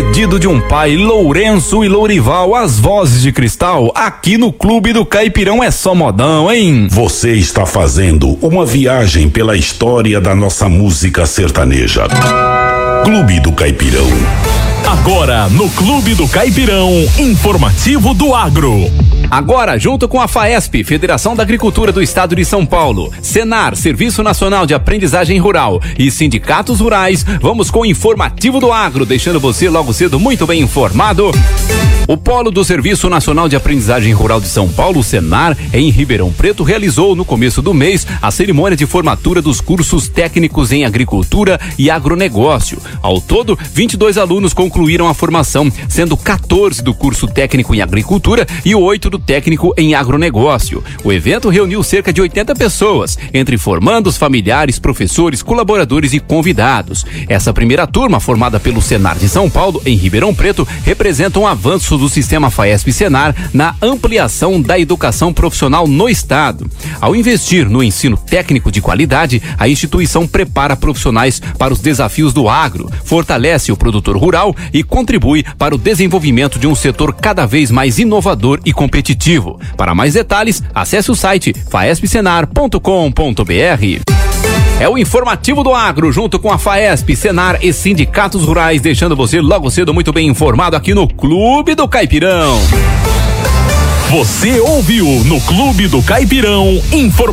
pedido de um pai, Lourenço e Lourival, as vozes de cristal, aqui no Clube do Caipirão é só modão, hein? Você está fazendo uma viagem pela história da nossa música sertaneja. Clube do Caipirão. Agora, no Clube do Caipirão, informativo do agro. Agora, junto com a FAESP, Federação da Agricultura do Estado de São Paulo, Senar, Serviço Nacional de Aprendizagem Rural e sindicatos rurais, vamos com o informativo do agro, deixando você logo cedo muito bem informado. O Polo do Serviço Nacional de Aprendizagem Rural de São Paulo, Senar, em Ribeirão Preto, realizou no começo do mês a cerimônia de formatura dos cursos técnicos em agricultura e agronegócio. Ao todo, 22 alunos concluíram a formação, sendo 14 do curso técnico em agricultura e 8 do técnico em agronegócio. O evento reuniu cerca de 80 pessoas, entre formandos, familiares, professores, colaboradores e convidados. Essa primeira turma, formada pelo Senar de São Paulo, em Ribeirão Preto, representa um avanço do sistema FAESP-Senar na ampliação da educação profissional no estado. Ao investir no ensino técnico de qualidade, a instituição prepara profissionais para os desafios do agro, fortalece o produtor rural e contribui para o desenvolvimento de um setor cada vez mais inovador e competitivo. Para mais detalhes, acesse o site faespsenar.com.br. É o informativo do agro, junto com a FAESP, Senar e sindicatos rurais, deixando você logo cedo muito bem informado aqui no Clube do Caipirão. Você ouviu no Clube do Caipirão, informativo.